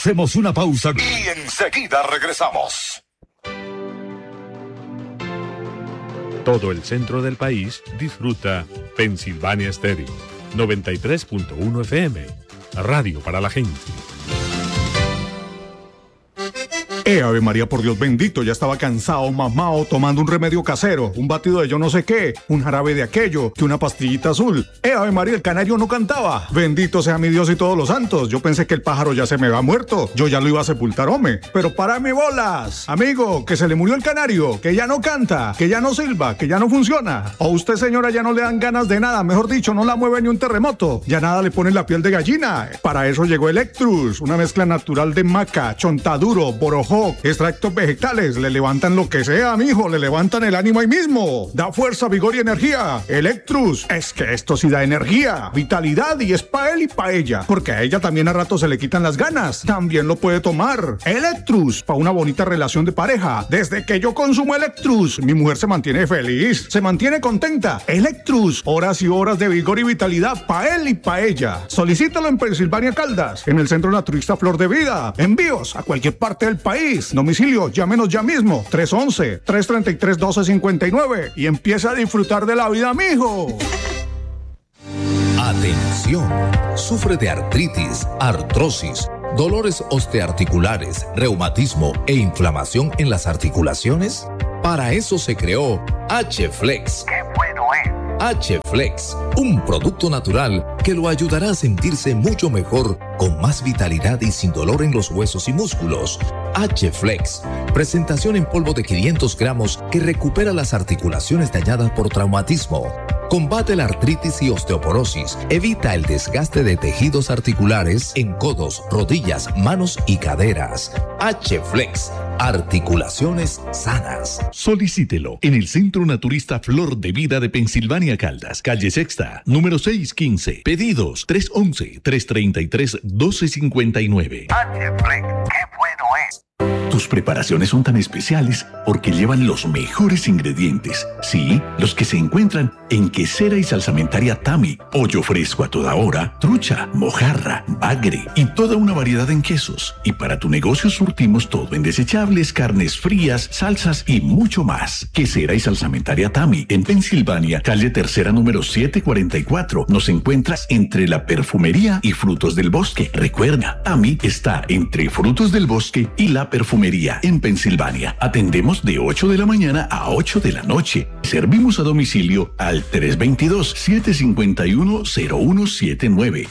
Hacemos una pausa y enseguida regresamos. Todo el centro del país disfruta Pensilvania Stereo, 93.1 FM, radio para la gente. Ave María, por Dios bendito, ya estaba cansado, mamao, tomando un remedio casero, un batido de yo no sé qué, un jarabe de aquello, que una pastillita azul. Ave María, el canario no cantaba. Bendito sea mi Dios y todos los santos. Yo pensé que el pájaro ya se me había muerto, yo ya lo iba a sepultar, hombre. Pero para mi bolas, amigo, que se le murió el canario, que ya no canta, que ya no silba, que ya no funciona. O usted, señora, ya no le dan ganas de nada, mejor dicho, no la mueve ni un terremoto. Ya nada le pone la piel de gallina. Para eso llegó Electrus, una mezcla natural de maca, chontaduro, borojó, extractos vegetales, le levantan lo que sea, mijo, le levantan el ánimo ahí mismo. Da fuerza, vigor y energía. Electrus, es que esto sí da energía, vitalidad y es pa' él y pa' ella, porque a ella también a rato se le quitan las ganas. También lo puede tomar. Electrus, pa' una bonita relación de pareja. Desde que yo consumo Electrus, mi mujer se mantiene feliz, se mantiene contenta. Electrus, horas y horas de vigor y vitalidad pa' él y pa' ella. Solicítalo en Pensilvania Caldas, en el Centro Naturista Flor de Vida. Envíos a cualquier parte del país. Domicilio, llámenos ya mismo, 311-333-1259 y empieza a disfrutar de la vida, mijo. Atención, sufre de artritis, artrosis, dolores osteoarticulares, reumatismo e inflamación en las articulaciones. Para eso se creó H-Flex. ¡Qué bueno es! H-Flex, un producto natural que lo ayudará a sentirse mucho mejor, con más vitalidad y sin dolor en los huesos y músculos. H-Flex, presentación en polvo de 500 gramos que recupera las articulaciones dañadas por traumatismo. Combate la artritis y osteoporosis, evita el desgaste de tejidos articulares en codos, rodillas, manos y caderas. H-Flex, articulaciones sanas. Solicítelo en el Centro Naturista Flor de Vida de Pensilvania Caldas, calle Sexta, número 615. Pedidos 311-333-1259. H-Flex, qué bueno es. Tus preparaciones son tan especiales porque llevan los mejores ingredientes. Sí, los que se encuentran en Quesera y Salsamentaria Tami. Pollo fresco a toda hora, trucha, mojarra, bagre y toda una variedad en quesos. Y para tu negocio surtimos todo en desechables, carnes frías, salsas y mucho más. Quesera y Salsamentaria Tami, en Pensilvania, calle Tercera número 744. Nos encuentras entre la perfumería y frutos del bosque. Recuerda, Tami está entre frutos del bosque y la perfumería en Pensilvania. Atendemos de 8 de la mañana a 8 de la noche. Servimos a domicilio al 322-751-0179.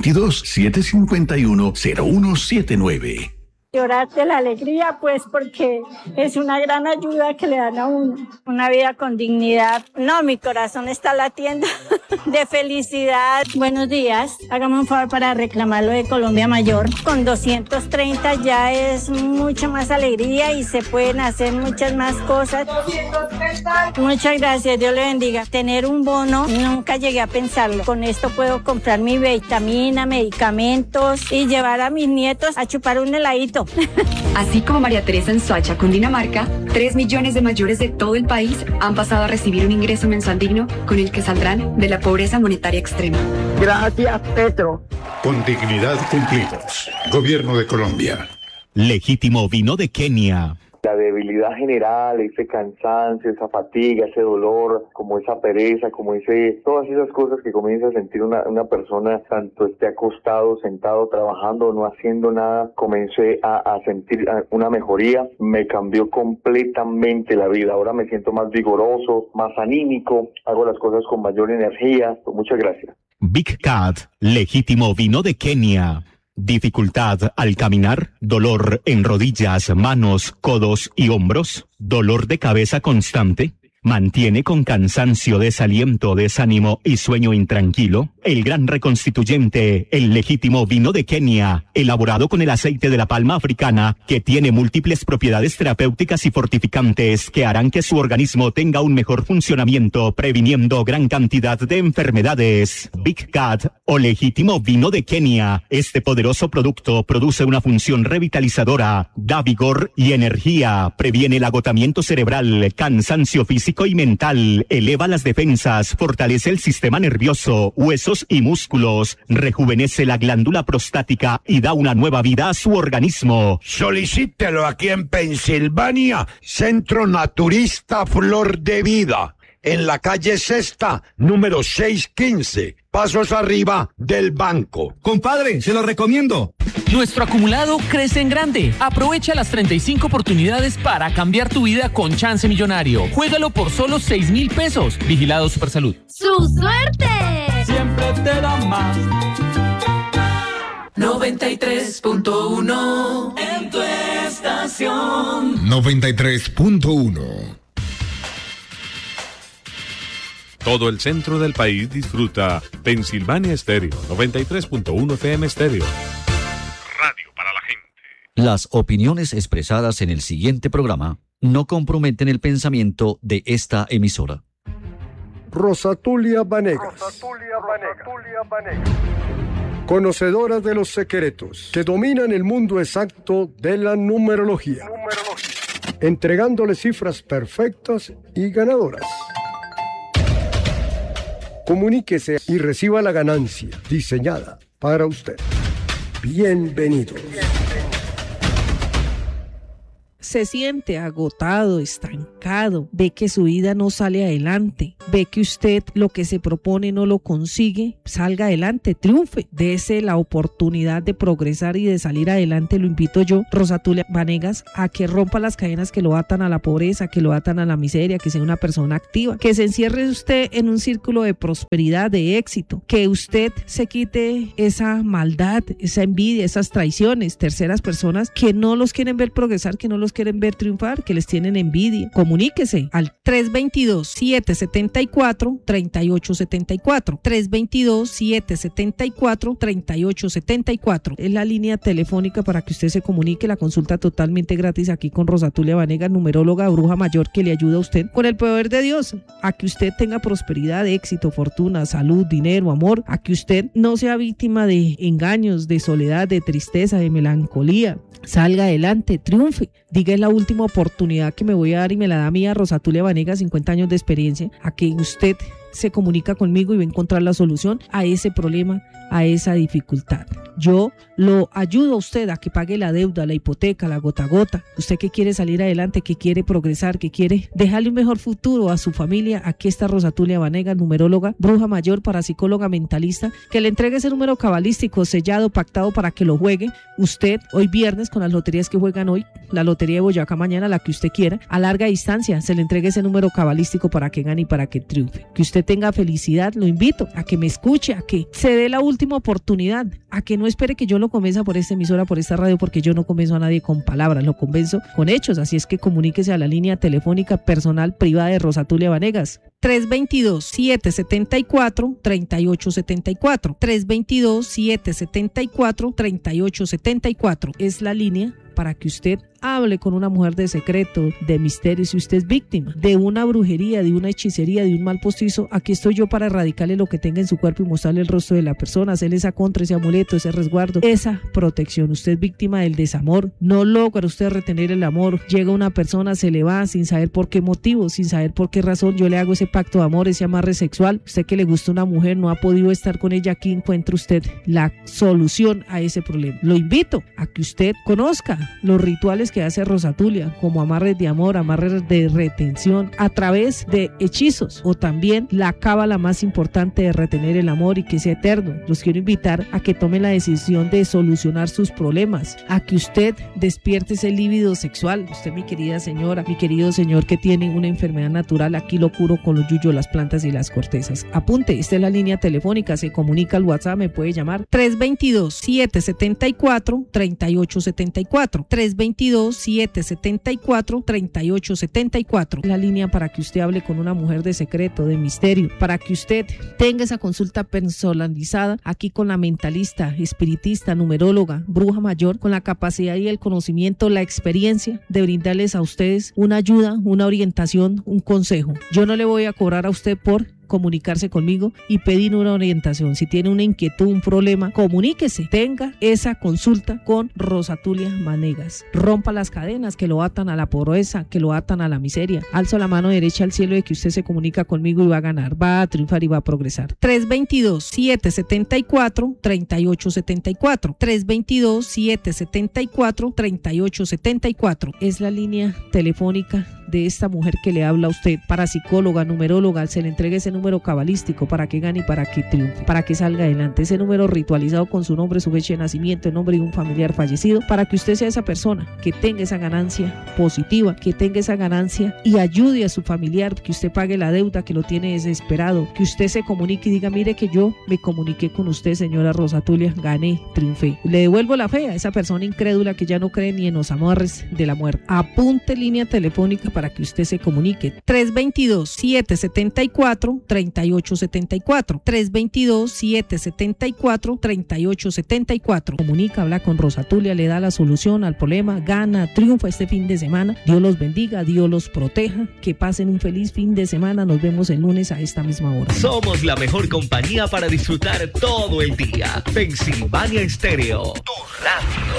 322-751-0179. Llorar de la alegría, pues, porque es una gran ayuda que le dan a uno. Una vida con dignidad. No, mi corazón está latiendo de felicidad. Buenos días. Hágame un favor para reclamar lo de Colombia Mayor. Con 230 ya es mucha más alegría y se pueden hacer muchas más cosas. 230. Muchas gracias, Dios le bendiga. Tener un bono, nunca llegué a pensarlo. Con esto puedo comprar mi vitamina, medicamentos y llevar a mis nietos a chupar un heladito. Así como María Teresa en Soacha, Cundinamarca, 3 millones de mayores de todo el país han pasado a recibir un ingreso mensual digno con el que saldrán de la pobreza monetaria extrema. Gracias, Petro. Con dignidad cumplidos. Gobierno de Colombia. Legítimo vino de Kenia. La debilidad general, ese cansancio, esa fatiga, ese dolor, como esa pereza, como todas esas cosas que comienza a sentir una persona, tanto esté acostado, sentado, trabajando, no haciendo nada, comencé a sentir una mejoría, me cambió completamente la vida. Ahora me siento más vigoroso, más anímico, hago las cosas con mayor energía. Muchas gracias. Big Cat, legítimo vino de Kenia. Dificultad al caminar, dolor en rodillas, manos, codos y hombros, dolor de cabeza constante, mantiene con cansancio, desaliento, desánimo y sueño intranquilo. El gran reconstituyente, el legítimo vino de Kenia, elaborado con el aceite de la palma africana, que tiene múltiples propiedades terapéuticas y fortificantes que harán que su organismo tenga un mejor funcionamiento, previniendo gran cantidad de enfermedades. Big Cat o legítimo vino de Kenia. Este poderoso producto produce una función revitalizadora, da vigor y energía, previene el agotamiento cerebral, cansancio físico físico y mental, eleva las defensas, fortalece el sistema nervioso, huesos y músculos, rejuvenece la glándula prostática y da una nueva vida a su organismo. Solicítelo aquí en Pensilvania, Centro Naturista Flor de Vida, en la calle Sexta, número 615, pasos arriba del banco. Compadre, se lo recomiendo. Nuestro acumulado crece en grande. Aprovecha las 35 oportunidades para cambiar tu vida con Chance Millonario. Juégalo por solo 6,000 pesos. Vigilado Supersalud. ¡Su suerte! Siempre te da más. 93.1 en tu estación. 93.1. Todo el centro del país disfruta Pensilvania Estéreo, 93.1 FM Estéreo. Radio para la gente. Las opiniones expresadas en el siguiente programa no comprometen el pensamiento de esta emisora. Rosatulia Vanegas. Conocedora de los secretos que dominan el mundo exacto de la numerología. Entregándole cifras perfectas y ganadoras. Comuníquese y reciba la ganancia diseñada para usted. Bienvenidos. Se siente agotado, estancado, ve que su vida no sale adelante, ve que usted lo que se propone no lo consigue, salga adelante, triunfe, dése la oportunidad de progresar y de salir adelante. Lo invito yo, Rosatulia Vanegas, a que rompa las cadenas que lo atan a la pobreza, que lo atan a la miseria, que sea una persona activa, que se encierre usted en un círculo de prosperidad, de éxito, que usted se quite esa maldad, esa envidia, esas traiciones, terceras personas que no los quieren ver progresar, que no los quieren ver triunfar, que les tienen envidia. Comuníquese al 322-774-3874. 322-774-3874. Es la línea telefónica para que usted se comunique. La consulta totalmente gratis aquí con Rosatulia Vanegas, numeróloga, bruja mayor, que le ayuda a usted con el poder de Dios a que usted tenga prosperidad, éxito, fortuna, salud, dinero, amor, a que usted no sea víctima de engaños, de soledad, de tristeza, de melancolía. Salga adelante, triunfe. Diga, es la última oportunidad que me voy a dar y me la da mía Rosatulia Vanegas, 50 años de experiencia, a que usted se comunica conmigo y va a encontrar la solución a ese problema, a esa dificultad. Yo lo ayudo a usted a que pague la deuda, la hipoteca, la gota a gota. Usted que quiere salir adelante, que quiere progresar, que quiere dejarle un mejor futuro a su familia, aquí está Rosatulia Vanegas, numeróloga, bruja mayor, parapsicóloga, mentalista, que le entregue ese número cabalístico sellado, pactado para que lo juegue usted hoy viernes con las loterías que juegan hoy, la lotería de Boyacá mañana, la que usted quiera, a larga distancia, se le entregue ese número cabalístico para que gane y para que triunfe. Que usted tenga felicidad, lo invito a que me escuche, a que se dé la última oportunidad, a que no espere que yo lo convenza por esta emisora, por esta radio, porque yo no convenzo a nadie con palabras, lo convenzo con hechos. Así es que comuníquese a la línea telefónica personal privada de Rosatulia Vanegas. 322-774-3874. 322-774-3874. Es la línea para que usted hable con una mujer de secreto, de misterio. Si usted es víctima de una brujería, de una hechicería, de un mal postizo, aquí estoy yo para erradicarle lo que tenga en su cuerpo y mostrarle el rostro de la persona, hacerle esa contra, ese amuleto, ese resguardo, esa protección. Usted es víctima del desamor, no logra usted retener el amor, llega una persona, se le va sin saber por qué motivo, sin saber por qué razón, yo le hago ese pacto de amor, ese amarre sexual. Usted que le gusta una mujer, no ha podido estar con ella, aquí encuentra usted la solución a ese problema. Lo invito a que usted conozca los rituales que hace Rosatulia, como amarres de amor, amarres de retención a través de hechizos, o también la cábala más importante de retener el amor y que sea eterno. Los quiero invitar a que tomen la decisión de solucionar sus problemas, a que usted despierte ese líbido sexual. Usted, mi querida señora, mi querido señor que tiene una enfermedad natural, aquí lo curo con los yuyos, las plantas y las cortezas. Apunte, esta es la línea telefónica, se comunica al WhatsApp, me puede llamar 322-774-3874. 322-774-3874. La línea para que usted hable con una mujer de secreto, de misterio, para que usted tenga esa consulta personalizada aquí con la mentalista, espiritista, numeróloga, bruja mayor, con la capacidad y el conocimiento, la experiencia de brindarles a ustedes una ayuda, una orientación, un consejo. Yo no le voy a cobrar a usted por comunicarse conmigo y pedir una orientación. Si tiene una inquietud, un problema, comuníquese, tenga esa consulta con Rosa Tulia Vanegas. Rompa las cadenas que lo atan a la pobreza, que lo atan a la miseria. Alzo la mano derecha al cielo de que usted se comunica conmigo y va a ganar, va a triunfar y va a progresar. 322-774-3874. 322-774-3874 es la línea telefónica de esta mujer que le habla a usted, para psicóloga, numeróloga. Se le entrega ese número cabalístico para que gane y para que triunfe, para que salga adelante. Ese número ritualizado con su nombre, su fecha de nacimiento, el nombre de un familiar fallecido, para que usted sea esa persona que tenga esa ganancia positiva, que tenga esa ganancia y ayude a su familiar, que usted pague la deuda que lo tiene desesperado, que usted se comunique y diga: mire que yo me comuniqué con usted, señora Rosa Tulia, gané, triunfé. Le devuelvo la fe a esa persona incrédula que ya no cree ni en los amarres de la muerte. Apunte línea telefónica para que usted se comunique. 322-774-3874. 322-774-3874. Comunica, habla con Rosa Tulia, le da la solución al problema, gana, triunfa este fin de semana. Dios los bendiga, Dios los proteja, que pasen un feliz fin de semana. Nos vemos el lunes a esta misma hora. Somos la mejor compañía para disfrutar todo el día. Pensilvania Estéreo, tu radio.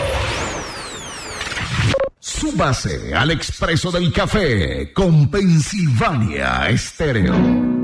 Súbase al Expreso del Café con Pensilvania Estéreo.